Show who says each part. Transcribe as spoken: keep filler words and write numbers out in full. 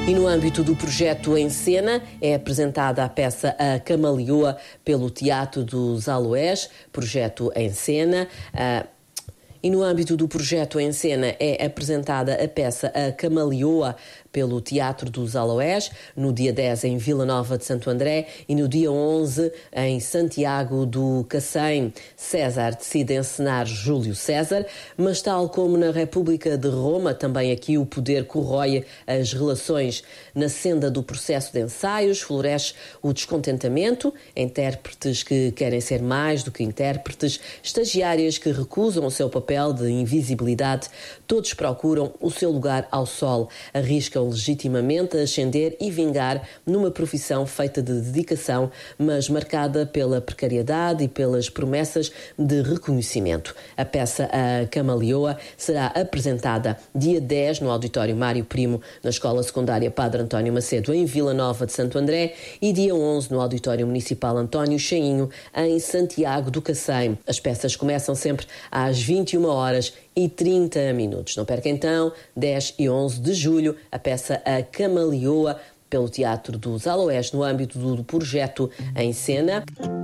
Speaker 1: E no âmbito do projeto Em Cena é apresentada a peça A Camaleoa pelo Teatro dos Aloés, projeto Em Cena. Uh, e no âmbito do projeto Em Cena é apresentada a peça A Camaleoa pelo Teatro dos Aloés, no dia dez em Vila Nova de Santo André e no dia onze em Santiago do Cacém. César decide encenar Júlio César, mas tal como na República de Roma, também aqui o poder corrói as relações. Na senda do processo de ensaios floresce o descontentamento, intérpretes que querem ser mais do que intérpretes, estagiárias que recusam o seu papel de invisibilidade, todos procuram o seu lugar ao sol, arriscam legitimamente a ascender e vingar numa profissão feita de dedicação, mas marcada pela precariedade e pelas promessas de reconhecimento. A peça A Camaleoa será apresentada dia dez no Auditório Mário Primo, na Escola Secundária Padre António Macedo, em Vila Nova de Santo André, e dia onze no Auditório Municipal António Cheinho, em Santiago do Cacém. As peças começam sempre às vinte e uma horas e trinta minutos. Não perca então, dez e onze de julho, a peça A Camaleoa pelo Teatro dos Aloés, no âmbito do projeto Em Cena.